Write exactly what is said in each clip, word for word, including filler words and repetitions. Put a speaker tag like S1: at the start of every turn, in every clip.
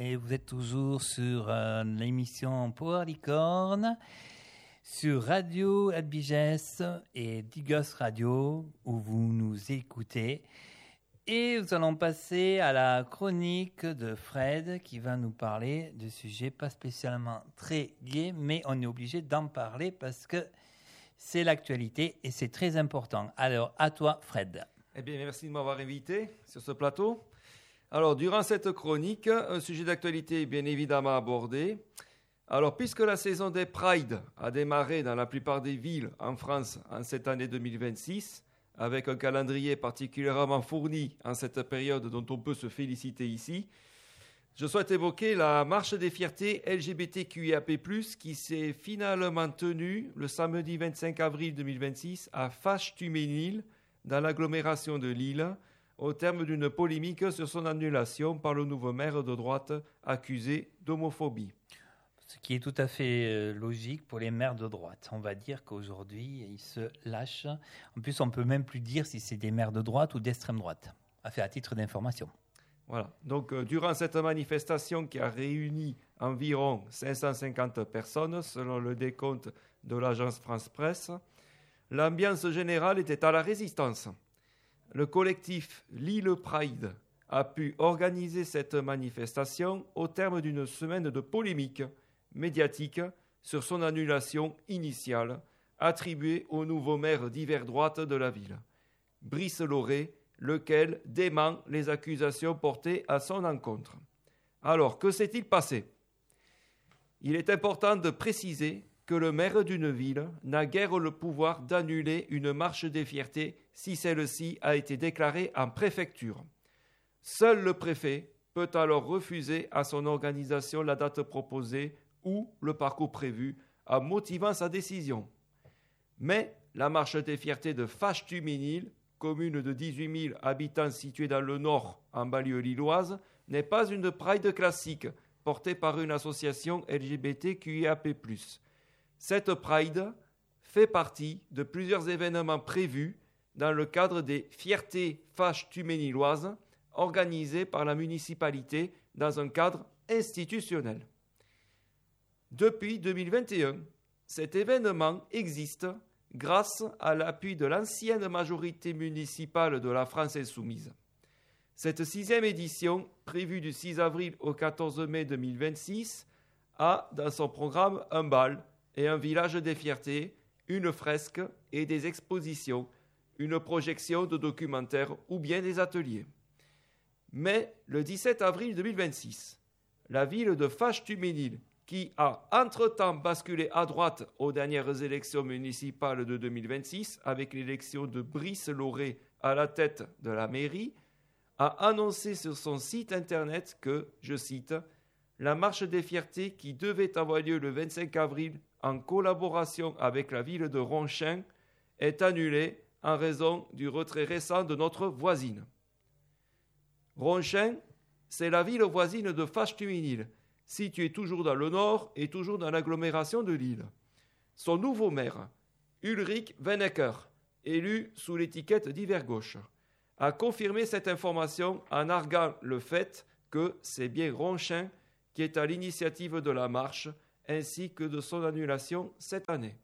S1: et vous êtes toujours sur euh, l'émission Power Licorne, sur Radio Adbigès et Digos Radio, où vous nous écoutez. Et nous allons passer à la chronique de Fred, qui va nous parler de sujets pas spécialement très gais, mais on est obligé d'en parler parce que c'est l'actualité et c'est très important. Alors, à toi, Fred.
S2: Eh bien, merci de m'avoir invité sur ce plateau. Alors, durant cette chronique, un sujet d'actualité est bien évidemment abordé. Alors, puisque la saison des Pride a démarré dans la plupart des villes en France en cette année deux mille vingt-six, avec un calendrier particulièrement fourni en cette période dont on peut se féliciter ici, je souhaite évoquer la marche des fiertés L G B T Q I A P plus, qui s'est finalement tenue le samedi vingt-cinq avril deux mille vingt-six à Fâche-Tuménil, dans l'agglomération de Lille, au terme d'une polémique sur son annulation par le nouveau maire de droite accusé d'homophobie.
S1: Ce qui est tout à fait euh, logique pour les maires de droite. On va dire qu'aujourd'hui, ils se lâchent. En plus, on ne peut même plus dire si c'est des maires de droite ou d'extrême droite, à faire à titre d'information.
S2: Voilà. Donc, euh, durant cette manifestation qui a réuni environ cinq cent cinquante personnes, selon le décompte de l'agence France Presse, l'ambiance générale était à la résistance. Le collectif Lille Pride a pu organiser cette manifestation au terme d'une semaine de polémique médiatique sur son annulation initiale, attribuée au nouveau maire d'hiver droite de la ville, Brice Lauré, lequel dément les accusations portées à son encontre. Alors, que s'est-il passé ? Il est important de préciser que le maire d'une ville n'a guère le pouvoir d'annuler une marche des fiertés si celle-ci a été déclarée en préfecture. Seul le préfet peut alors refuser à son organisation la date proposée ou le parcours prévu en motivant sa décision. Mais la marche des fiertés de Fâche-Tuménil, commune de dix-huit mille habitants située dans le nord, en banlieue lilloise, n'est pas une Pride classique portée par une association L G B T Q I A P plus. Cette Pride fait partie de plusieurs événements prévus dans le cadre des Fiertés Fâche-Tuméniloises organisées par la municipalité dans un cadre institutionnel. Depuis deux mille vingt et un, cet événement existe grâce à l'appui de l'ancienne majorité municipale de la France insoumise. Cette sixième édition, prévue du six avril au quatorze mai deux mille vingt-six, a dans son programme un bal et un village des fiertés, une fresque et des expositions, une projection de documentaires ou bien des ateliers. Mais le dix-sept avril deux mille vingt-six, la ville de Fâche-Tuménil, qui a entre-temps basculé à droite aux dernières élections municipales de deux mille vingt-six, avec l'élection de Brice Lauré à la tête de la mairie, a annoncé sur son site internet que, je cite, « La marche des fiertés qui devait avoir lieu le vingt-cinq avril en collaboration avec la ville de Ronchin est annulée en raison du retrait récent de notre voisine. » Ronchin, c'est la ville voisine de Fâche-Tuménil, située toujours dans le nord et toujours dans l'agglomération de Lille. Son nouveau maire, Ulrich Wennecker, élu sous l'étiquette d'hiver gauche, a confirmé cette information en arguant le fait que c'est bien Ronchin qui est à l'initiative de la marche ainsi que de son annulation cette année.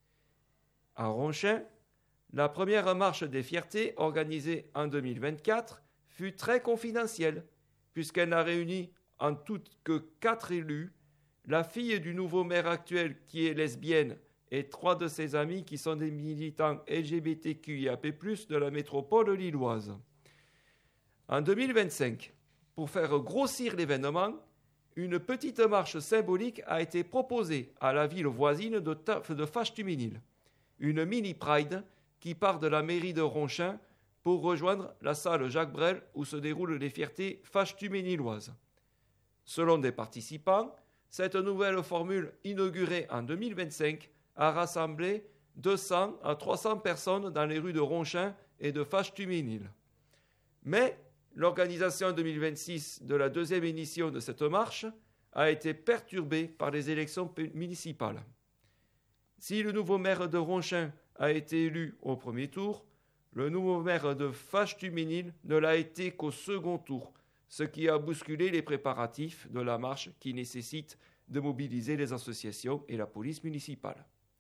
S2: À Ronchin, la première marche des fiertés organisée en deux mille vingt-quatre fut très confidentielle puisqu'elle n'a réuni en tout que quatre élus, la fille du nouveau maire actuel qui est lesbienne et trois de ses amis qui sont des militants L G B T Q I A P plus, de la métropole lilloise. En deux mille vingt-cinq, pour faire grossir l'événement, une petite marche symbolique a été proposée à la ville voisine de, Ta- de Fâche-Tuménil, une mini-pride qui part de la mairie de Ronchin pour rejoindre la salle Jacques Brel où se déroulent les fiertés Fâche-Tuméniloises. Selon des participants, cette nouvelle formule inaugurée en deux mille vingt-cinq a rassemblé deux cents à trois cents personnes dans les rues de Ronchin et de Fâche-Tuménil. Mais l'organisation en deux mille vingt-six de la deuxième édition de cette marche a été perturbée par les élections municipales. Si le nouveau maire de Ronchin a été élu au premier tour, le nouveau maire de Fâche-Tuménil ne l'a été qu'au second tour, ce qui a bousculé les préparatifs de la marche qui nécessite de mobiliser les associations et la police municipale.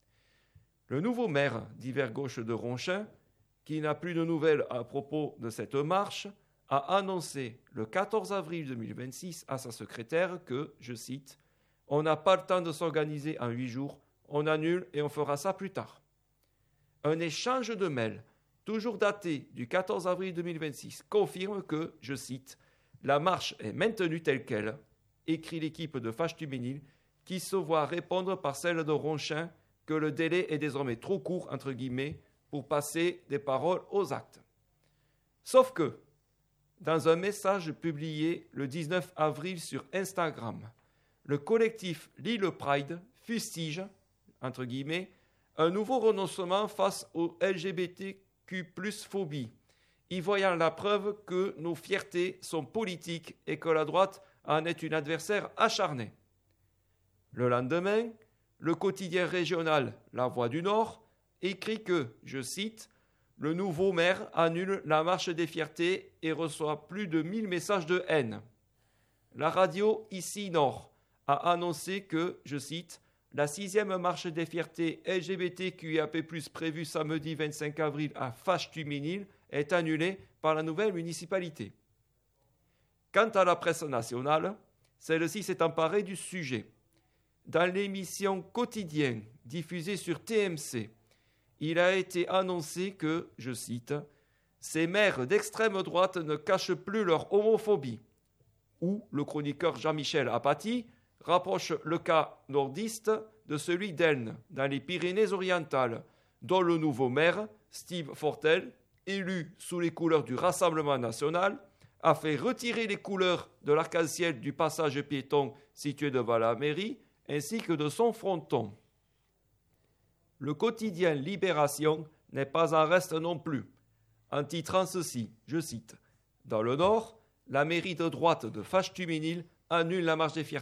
S2: Le nouveau maire d'Hiver Gauche de Ronchin, qui n'a plus de nouvelles à propos de cette marche, a annoncé le quatorze avril deux mille vingt-six à sa secrétaire que, je cite, « On n'a pas le temps de s'organiser en huit jours, on annule et on fera ça plus tard. » Un échange de mails, toujours daté du quatorze avril deux mille vingt-six, confirme que, je cite, « La marche est maintenue telle qu'elle », écrit l'équipe de Fâche-Tuménil, qui se voit répondre par celle de Ronchin que le délai est désormais trop court, entre guillemets, pour passer des paroles aux actes. Sauf que, dans un message publié le dix-neuf avril sur Instagram, le collectif Lille Pride fustige, entre guillemets, un nouveau renoncement face aux L G B T Q plus phobie, y voyant la preuve que nos fiertés sont politiques et que la droite en est une adversaire acharnée. Le lendemain, le quotidien régional La Voix du Nord écrit que, je cite, « Le nouveau maire annule la marche des fiertés et reçoit plus de mille messages de haine. » La radio Ici Nord a annoncé que, je cite, « La sixième marche des fiertés L G B T Q I A P plus, prévue samedi vingt-cinq avril à Fâche-Tuménil est annulée par la nouvelle municipalité. » Quant à la presse nationale, celle-ci s'est emparée du sujet. Dans l'émission Quotidien diffusée sur T M C, il a été annoncé que, je cite, « Ces maires d'extrême droite ne cachent plus leur homophobie », où le chroniqueur Jean-Michel Apathy rapproche le cas nordiste de celui d'Elne, dans les Pyrénées-Orientales, dont le nouveau maire, Steve Fortel, élu sous les couleurs du Rassemblement national, a fait retirer les couleurs de l'arc-en-ciel du passage piéton situé devant la mairie, ainsi que de son fronton. Le quotidien Libération n'est pas en reste non plus, en titrant ceci, je cite, « Dans le Nord, la mairie de droite de Fâche-Tuménil annule la marche des fiertés. »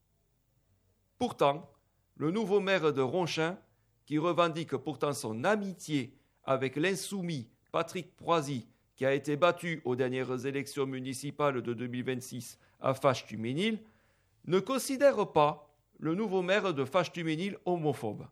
S2: Pourtant, le nouveau maire de Ronchin, qui revendique pourtant son amitié avec l'insoumis Patrick Proisy, qui a été battu aux dernières élections municipales de deux mille vingt-six à Fâche-Tuménil, ne considère pas le nouveau maire de Fâche-Tuménil homophobe.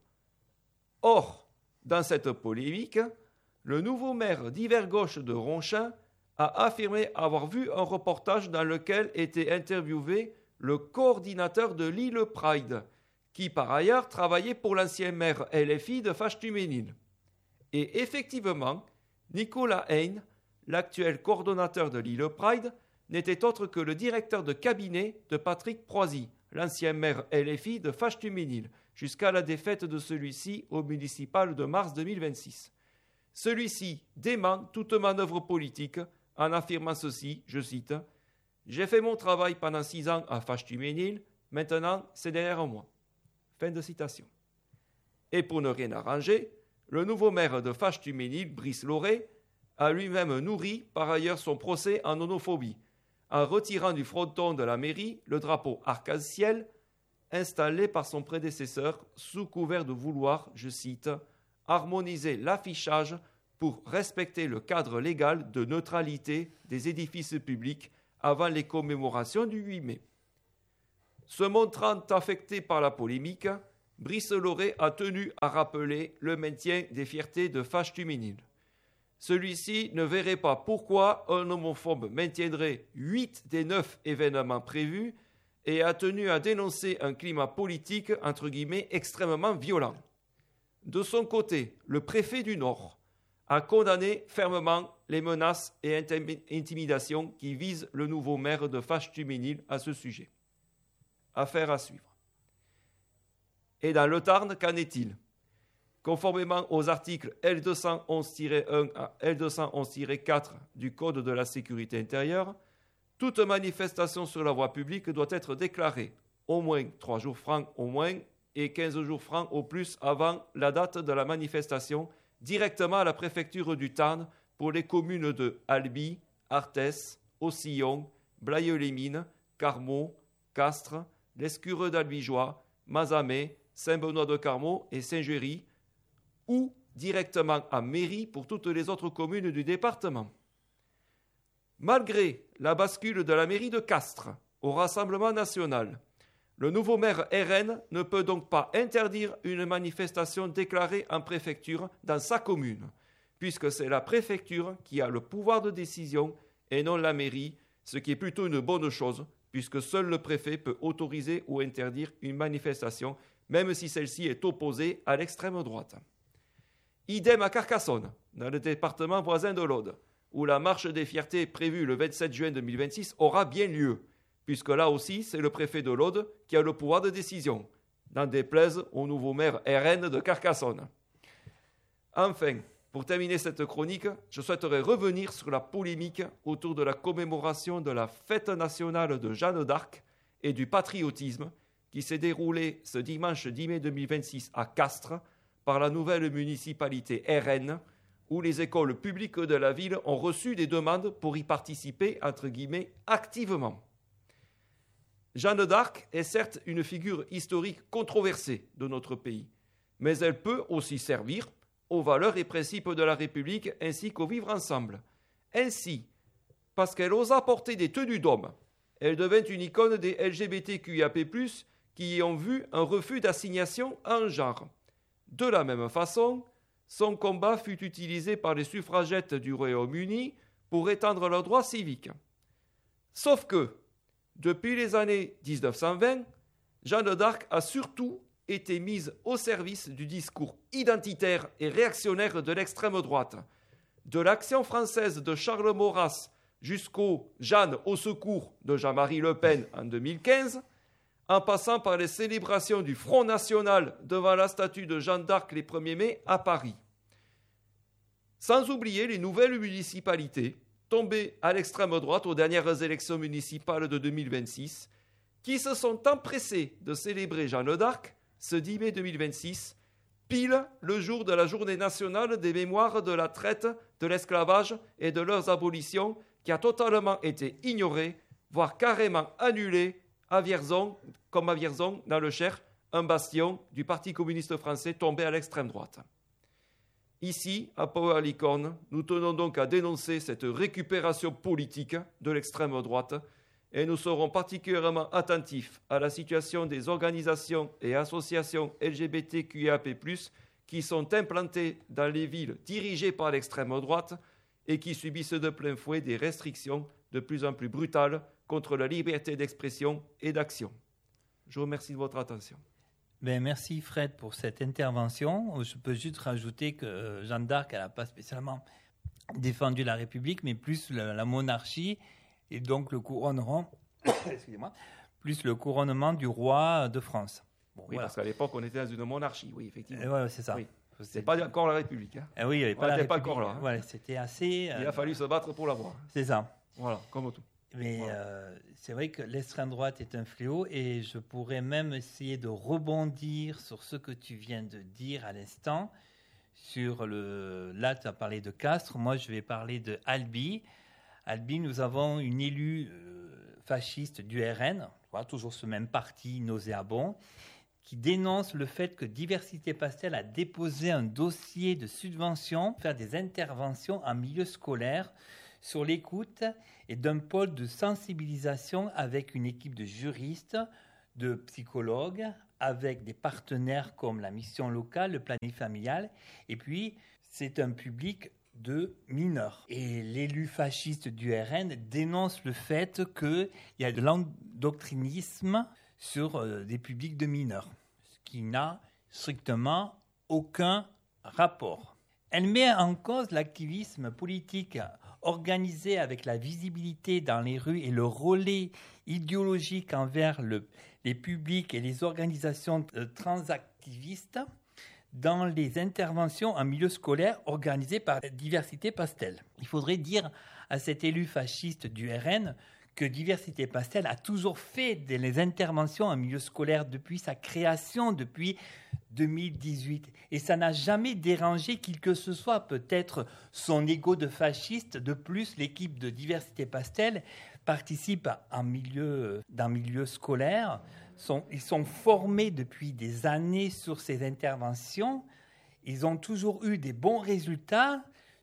S2: Or, dans cette polémique, le nouveau maire d'Hiver Gauche de Ronchin a affirmé avoir vu un reportage dans lequel était interviewé le coordinateur de Lille Pride, qui par ailleurs travaillait pour l'ancien maire L F I de Fâche-Tuménil. Et effectivement, Nicolas Hein, l'actuel coordonnateur de Lille Pride, n'était autre que le directeur de cabinet de Patrick Proisy, l'ancien maire L F I de Fâche-Tuménil, jusqu'à la défaite de celui-ci au municipal de mars deux mille vingt-six. Celui-ci dément toute manœuvre politique en affirmant ceci, je cite, « J'ai fait mon travail pendant six ans à Fâche-Tuménil, maintenant c'est derrière moi. » Fin de citation. Et pour ne rien arranger, le nouveau maire de Fâche-Tuménil, Brice Lauré, a lui-même nourri par ailleurs son procès en homophobie, en retirant du fronton de la mairie le drapeau arc-en-ciel installé par son prédécesseur sous couvert de vouloir, je cite, « harmoniser l'affichage pour respecter le cadre légal de neutralité des édifices publics avant les commémorations du huit mai. » Se montrant affecté par la polémique, Brice Lauré a tenu à rappeler le maintien des fiertés de Fâche-Tuménil. Celui-ci ne verrait pas pourquoi un homophobe maintiendrait huit des neuf événements prévus et a tenu à dénoncer un climat politique, entre guillemets, extrêmement violent. De son côté, le préfet du Nord a condamné fermement les menaces et intimidations qui visent le nouveau maire de Fâche-Tuménil à ce sujet. Affaire à suivre. Et dans le Tarn, qu'en est-il ? Conformément aux articles L deux cent onze tiret un à L deux cent onze tiret quatre du Code de la sécurité intérieure, toute manifestation sur la voie publique doit être déclarée au moins trois jours francs au moins et quinze jours francs au plus avant la date de la manifestation directement à la préfecture du Tarn pour les communes de Albi, Arthès, Aussillon, Blaye-les-Mines, Carmaux, Castres, l'Escureux d'Albigeois, Mazamet, Saint-Benoît-de-Carmaux et Saint-Géry, ou directement à mairie pour toutes les autres communes du département. Malgré la bascule de la mairie de Castres au Rassemblement national, le nouveau maire R N ne peut donc pas interdire une manifestation déclarée en préfecture dans sa commune, puisque c'est la préfecture qui a le pouvoir de décision et non la mairie, ce qui est plutôt une bonne chose, puisque seul le préfet peut autoriser ou interdire une manifestation, même si celle-ci est opposée à l'extrême droite. Idem à Carcassonne, dans le département voisin de l'Aude, où la marche des fiertés prévue le vingt-sept juin deux mille vingt-six aura bien lieu, puisque là aussi, c'est le préfet de l'Aude qui a le pouvoir de décision, n'en déplaise au nouveau maire R N de Carcassonne. Enfin, pour terminer cette chronique, je souhaiterais revenir sur la polémique autour de la commémoration de la fête nationale de Jeanne d'Arc et du patriotisme qui s'est déroulée ce dimanche dix mai deux mille vingt-six à Castres par la nouvelle municipalité R N, où les écoles publiques de la ville ont reçu des demandes pour y participer, entre guillemets, activement. Jeanne d'Arc est certes une figure historique controversée de notre pays, mais elle peut aussi servir aux valeurs et principes de la République ainsi qu'au vivre ensemble. Ainsi, parce qu'elle osa porter des tenues d'homme, elle devint une icône des L G B T Q I A P plus, qui y ont vu un refus d'assignation à un genre. De la même façon, son combat fut utilisé par les suffragettes du Royaume-Uni pour étendre leurs droits civiques. Sauf que, depuis les années dix-neuf cent vingt, Jeanne d'Arc a surtout été mise au service du discours identitaire et réactionnaire de l'extrême droite. De l'Action française de Charles Maurras jusqu'au Jeanne au secours de Jean-Marie Le Pen en deux mille quinze, en passant par les célébrations du Front National devant la statue de Jeanne d'Arc les premier mai à Paris. Sans oublier les nouvelles municipalités tombées à l'extrême droite aux dernières élections municipales de deux mille vingt-six, qui se sont empressées de célébrer Jeanne d'Arc ce dix mai deux mille vingt-six, pile le jour de la journée nationale des mémoires de la traite, de l'esclavage et de leurs abolitions, qui a totalement été ignorée, voire carrément annulée à Vierzon, comme à Vierzon, dans le Cher, un bastion du Parti communiste français tombé à l'extrême droite. Ici, à Power Licorne, nous tenons donc à dénoncer cette récupération politique de l'extrême droite et nous serons particulièrement attentifs à la situation des organisations et associations L G B T Q I A P plus, qui sont implantées dans les villes dirigées par l'extrême droite et qui subissent de plein fouet des restrictions de plus en plus brutales contre la liberté d'expression et d'action. Je vous remercie de votre attention.
S1: Ben, merci Fred pour cette intervention. Je peux juste rajouter que Jeanne d'Arc, elle n'a pas spécialement défendu la République, mais plus la, la monarchie et donc le couronnement, excusez-moi, plus le couronnement du roi de France.
S2: Bon, oui, voilà. Parce qu'à l'époque, on était dans une monarchie, oui, effectivement.
S1: Oui, c'est ça.
S2: Oui. C'est pas encore la République. Hein.
S1: Eh oui, il n'y avait pas
S2: on
S1: la
S2: n'était
S1: République.
S2: pas encore là. Hein.
S1: Voilà, c'était assez...
S2: Euh... Il a fallu se battre pour l'avoir.
S1: C'est ça.
S2: Voilà, comme tout.
S1: Mais voilà. euh, c'est vrai que l'extrême droite est un fléau et je pourrais même essayer de rebondir sur ce que tu viens de dire à l'instant. Sur le... Là, tu as parlé de Castres. Moi, je vais parler de Albi. Albi, nous avons une élue euh, fasciste du R N, voilà, toujours ce même parti nauséabond, qui dénonce le fait que Diversité Pastel a déposé un dossier de subvention pour faire des interventions en milieu scolaire sur l'écoute et d'un pôle de sensibilisation avec une équipe de juristes, de psychologues, avec des partenaires comme la mission locale, le planning familial, et puis c'est un public de mineurs. Et l'élu fasciste du R N dénonce le fait qu'il y a de l'endoctrinisme sur euh, des publics de mineurs, ce qui n'a strictement aucun rapport. Elle met en cause l'activisme politique organisé avec la visibilité dans les rues et le relais idéologique envers le, les publics et les organisations euh, transactivistes dans les interventions en milieu scolaire organisées par Diversité Pastel. Il faudrait dire à cet élu fasciste du R N que Diversité Pastel a toujours fait des interventions en milieu scolaire depuis sa création, depuis deux mille dix-huit. Et ça n'a jamais dérangé qui que ce soit, peut-être son ego de fasciste. De plus, l'équipe de Diversité Pastel participe en milieu, dans le milieu scolaire. Sont, ils sont formés depuis des années sur ces interventions. Ils ont toujours eu des bons résultats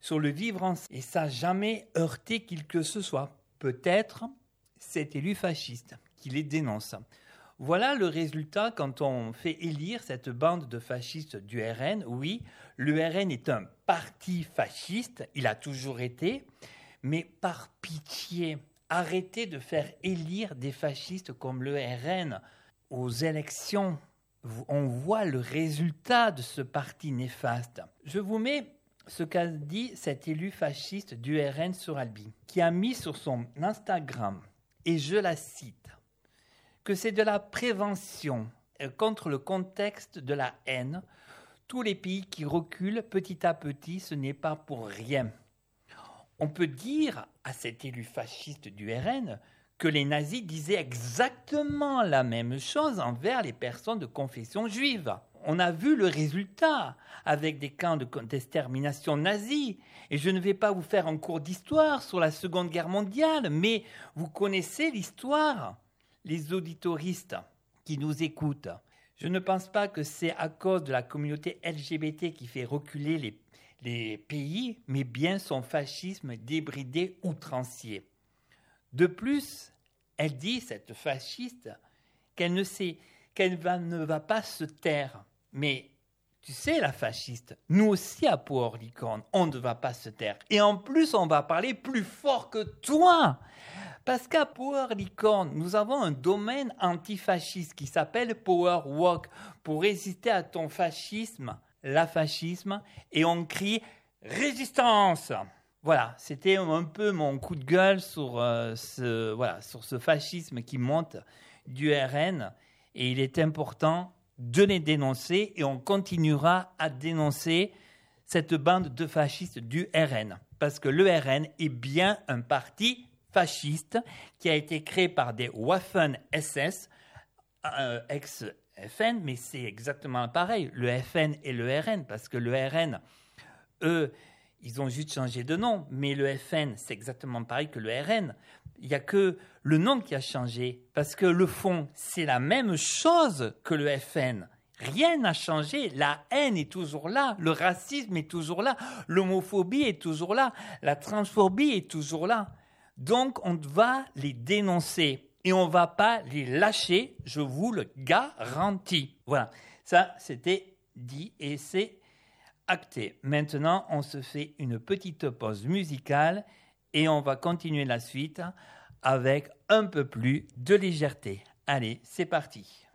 S1: sur le vivre ensemble. Et ça n'a jamais heurté qui que ce soit. Peut-être cet élu fasciste qui les dénonce. Voilà le résultat quand on fait élire cette bande de fascistes du R N. Oui, le R N est un parti fasciste, il a toujours été, mais par pitié, arrêtez de faire élire des fascistes comme le R N aux élections. On voit le résultat de ce parti néfaste. Je vous mets ce qu'a dit cet élu fasciste du R N sur Albi, qui a mis sur son Instagram, et je la cite, que c'est de la prévention contre le contexte de la haine. Tous les pays qui reculent petit à petit, ce n'est pas pour rien. On peut dire à cet élu fasciste du R N que les nazis disaient exactement la même chose envers les personnes de confession juive. On a vu le résultat avec des camps d'extermination nazis. Et je ne vais pas vous faire un cours d'histoire sur la Seconde Guerre mondiale, mais vous connaissez l'histoire. Les auditoristes qui nous écoutent, je ne pense pas que c'est à cause de la communauté L G B T qui fait reculer les, les pays, mais bien son fascisme débridé outrancier. De plus, elle dit, cette fasciste, qu'elle ne sait, qu'elle va, ne va pas se taire. Mais tu sais, la fasciste, nous aussi à Pau-Orlicorne, on ne va pas se taire. Et en plus, on va parler plus fort que toi. Parce qu'à Pau-Orlicorne, nous avons un domaine antifasciste qui s'appelle Power Walk pour résister à ton fascisme, la fascisme, et on crie « Résistance !» Voilà, c'était un peu mon coup de gueule sur, euh, ce, voilà, sur ce fascisme qui monte du R N. Et il est important de les dénoncer et on continuera à dénoncer cette bande de fascistes du R N. Parce que le R N est bien un parti fasciste qui a été créé par des Waffen-S S, euh, ex-F N, mais c'est exactement pareil, le F N et le R N, parce que le R N, eux, ils ont juste changé de nom, mais le F N, c'est exactement pareil que le R N. Il n'y a que le nom qui a changé, parce que le fond, c'est la même chose que le F N. Rien n'a changé, la haine est toujours là, le racisme est toujours là, l'homophobie est toujours là, la transphobie est toujours là. Donc, on va les dénoncer et on ne va pas les lâcher, je vous le garantis. Voilà, ça, c'était dit et c'est acté. Maintenant, on se fait une petite pause musicale et on va continuer la suite avec un peu plus de légèreté. Allez, c'est parti.